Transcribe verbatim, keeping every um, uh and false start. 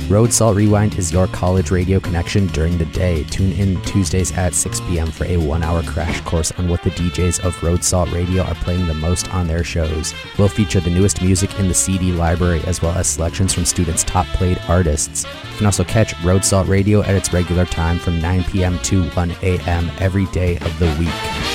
Road Salt Rewind is your college radio connection during the day. Tune in Tuesdays at six p.m. for a one-hour crash course on what the D Js of Road Salt Radio are playing the most on their shows. We'll feature the newest music in the C D library as well as selections from students' top-played artists. You can also catch Road Salt Radio at its regular time from nine p.m. to one a.m. every day of the week.